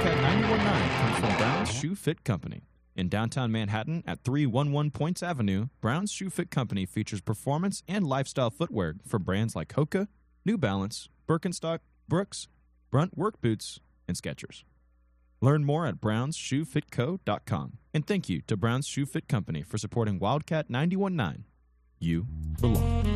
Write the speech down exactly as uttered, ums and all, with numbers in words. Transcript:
Wildcat nine one nine comes from Brown's Shoe Fit Company. In downtown Manhattan at three eleven Points Avenue, Brown's Shoe Fit Company features performance and lifestyle footwear from brands like Hoka, New Balance, Birkenstock, Brooks, Brunt Work Boots, and Skechers. Learn more at browns shoe fit co dot com. And thank you to Brown's Shoe Fit Company for supporting Wildcat nine one nine. You belong.